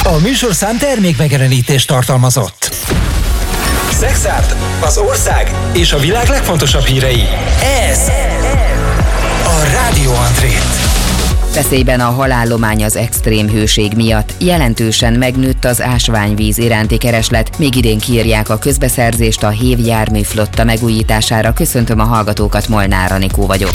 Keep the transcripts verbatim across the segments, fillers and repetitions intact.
A műsorszám termékmegjelenítést tartalmazott. Szexárd, az ország és a világ legfontosabb hírei. Ez a Rádió Andrét. Veszélyben a halállomány az extrém hőség miatt. Jelentősen megnőtt az ásványvíz iránti kereslet, még idén kiírják a közbeszerzést a hév járműflotta megújítására. Köszöntöm a hallgatókat, Molnár Anikó vagyok.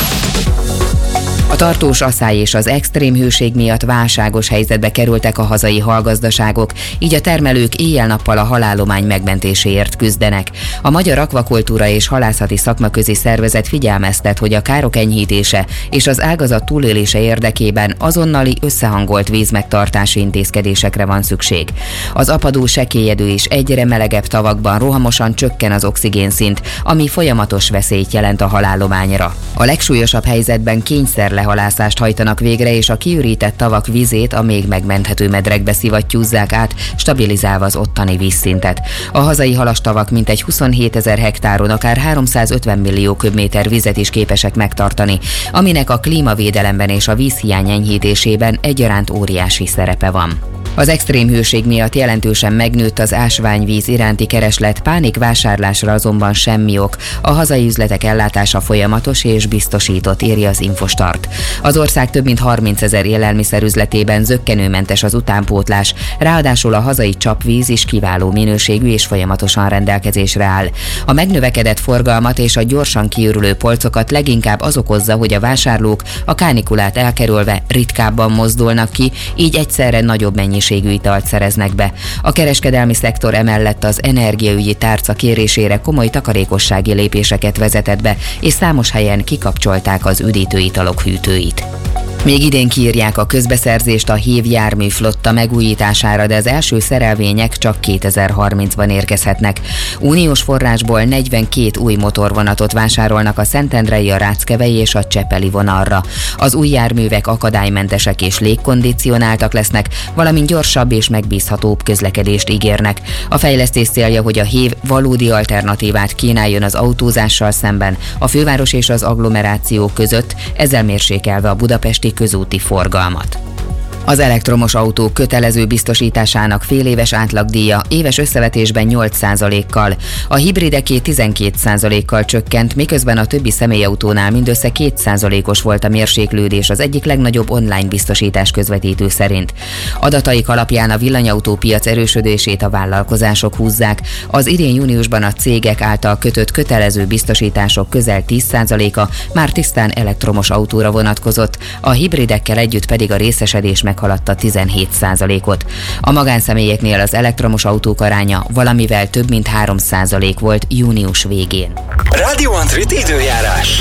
A tartós asszály és az extrém hőség miatt válságos helyzetbe kerültek a hazai halgazdaságok, így a termelők éjjel-nappal a halállomány megmentéséért küzdenek. A Magyar Akvakultúra és Halászati Szakmaközi Szervezet figyelmeztet, hogy a károk enyhítése és az ágazat túlélése érdekében azonnali összehangolt vízmegtartási intézkedésekre van szükség. Az apadó sekélyedő és egyre melegebb tavakban rohamosan csökken az oxigénszint, ami folyamatos veszélyt jelent a halállományra. A legsúlyosabb helyzetben kényszer lehalászást hajtanak végre, és a kiürített tavak vizét a még megmenthető medrekbe szivattyúzzák át, stabilizálva az ottani vízszintet. A hazai halastavak mintegy huszonhétezer hektáron akár háromszázötven millió köbméter vizet is képesek megtartani, aminek a klímavédelemben és a vízhiány enyhítésében egyaránt óriási szerepe van. Az extrém hőség miatt jelentősen megnőtt az ásványvíz iránti kereslet, pánikvásárlásra azonban semmi ok. A hazai üzletek ellátása folyamatos és biztosított, írja az Infostart. Az ország több mint harmincezer élelmiszerüzletében zökkenőmentes az utánpótlás, ráadásul a hazai csapvíz is kiváló minőségű és folyamatosan rendelkezésre áll. A megnövekedett forgalmat és a gyorsan kiürülő polcokat leginkább az okozza, hogy a vásárlók a kánikulát elkerülve ritkábban mozdulnak ki, így egyszerre nagyobb mennyiség italt szereznek be. A kereskedelmi szektor emellett az energiaügyi tárca kérésére komoly takarékossági lépéseket vezetett be, és számos helyen kikapcsolták az üdítőitalok hűtőit. Még idén kiírják a közbeszerzést a hév járműflotta megújítására, de az első szerelvények csak kétezer-harmincban érkezhetnek. Uniós forrásból negyvenkét új motorvonatot vásárolnak a szentendrei, a ráckevei és a csepeli vonalra. Az új járművek akadálymentesek és légkondicionáltak lesznek, valamint gyorsabb és megbízhatóbb közlekedést ígérnek. A fejlesztés célja, hogy a hév valódi alternatívát kínáljon az autózással szemben a főváros és az agglomeráció között, ezzel mérsékelve a budapesti közúti forgalmat. Az elektromos autók kötelező biztosításának féléves átlagdíja éves összevetésben nyolc százalékkal, a hibrideké tizenkét százalékkal csökkent, miközben a többi személyautónál mindössze két százalékos volt a mérséklődés az egyik legnagyobb online biztosítás közvetítő szerint. Adataik alapján a villanyautópiac erősödését a vállalkozások húzzák. Az idén júniusban a cégek által kötött kötelező biztosítások közel tíz százaléka már tisztán elektromos autóra vonatkozott, a hibridekkel együtt pedig a részesedés meghaladta tizenhét százalékot. A magánszemélyeknél az elektromos autók aránya valamivel több mint három százalék volt június végén. Rádió Andrét időjárás.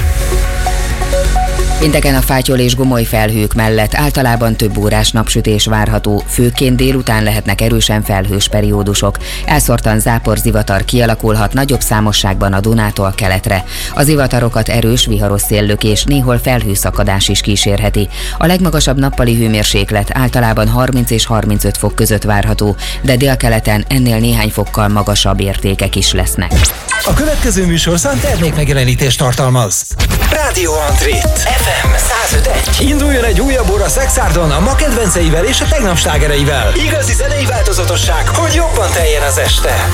Pénteken a fátyol és gomoly felhők mellett általában több órás napsütés várható, főként délután lehetnek erősen felhős periódusok. Elszórtan záporzivatar kialakulhat nagyobb számosságban a Dunától keletre. Az zivatarokat erős, viharos széllök és néhol felhőszakadás is kísérheti. A legmagasabb nappali hőmérséklet általában harminc és harmincöt fok között várható, de délkeleten ennél néhány fokkal magasabb értékek is lesznek. A következő műsorszám termékmegjelenítést tartalmaz. Rádió Andrét ef em száz öt egy. Induljon egy újabb óra Szexárdon a ma kedvenceivel és a tegnap slágereivel. Igazi zenei változatosság, hogy jobban teljen az este.